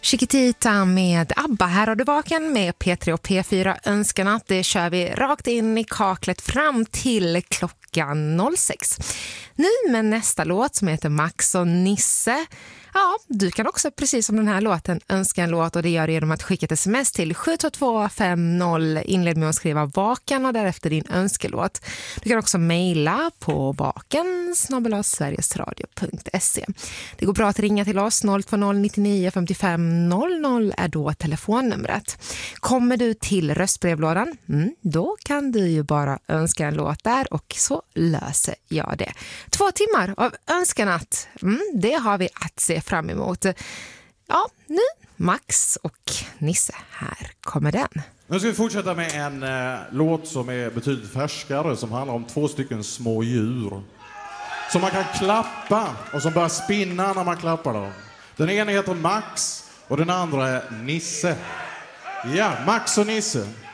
Chiquitita med ABBA. Här har du vaken med P3 och P4 önskan. Det kör vi rakt in i kaklet fram till klockan 06. Nu med nästa låt som heter Max och Nisse. Ja, du kan också precis som den här låten önska en låt, och det gör du genom att skicka ett sms till 72250. Inled med att skriva vaken och därefter din önskelåt. Du kan också mejla på vaken@sverigesradio.se. Det går bra att ringa till oss. 020 99 55 00 är då telefonnumret. Kommer du till röstbrevlådan, då kan du ju bara önska en låt där och så löser jag det. 2 timmar av önskanat, det har vi att se fram emot. Ja, nu Max och Nisse, här kommer den. Nu ska vi fortsätta med en låt som är betydligt färskare, som handlar om 2 stycken små djur som man kan klappa och som börjar spinna när man klappar dem. Den ena heter Max och den andra är Nisse. Ja, Max och Nisse.